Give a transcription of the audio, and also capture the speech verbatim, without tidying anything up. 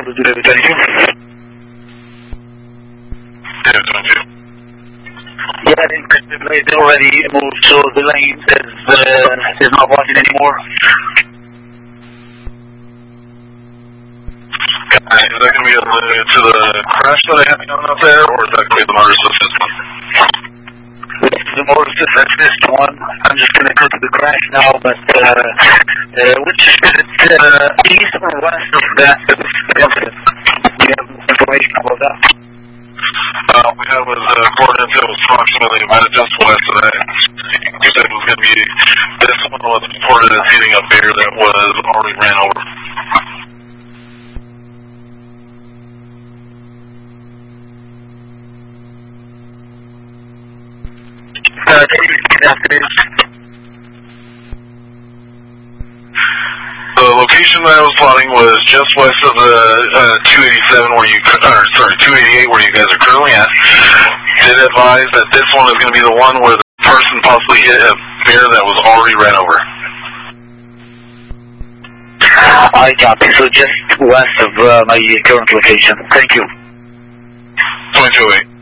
to do that twenty-two. Yeah, twenty-two. Yeah, I think they already moved, so the lane is, uh, is not blocking anymore. Okay, is that going to be related to the crash that I have done out there, or is that going to be the motor assistance one? This is the motor assistance, this one. I'm just going to go to the crash now, but, uh, uh, which is it, uh, east or west of that incident? Do you have information about that? Uh, we have was, uh, coordinates that was approximately about just west of that. You said it was going to be, this one was reported as heating up air that was already ran over. Uh, can you repeat that, please? The location that I was plotting was just west of the uh, two eighty-seven where you, or sorry, two eighty-eight where you guys are currently at. Did advise that this one is going to be the one where the person possibly hit a bear that was already ran over. I copy, so just west of uh, my current location. Thank you. twenty-two oh eight.